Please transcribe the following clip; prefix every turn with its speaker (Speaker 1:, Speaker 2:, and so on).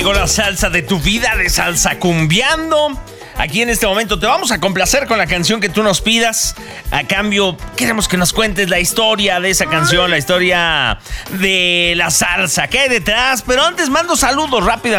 Speaker 1: traigo la salsa de tu vida, de Salsa Cumbiando. Aquí en este momento te vamos a complacer con la canción que tú nos pidas. A cambio, queremos que nos cuentes la historia de esa canción, la historia de la salsa, qué hay detrás. Pero antes mando saludos rápidamente.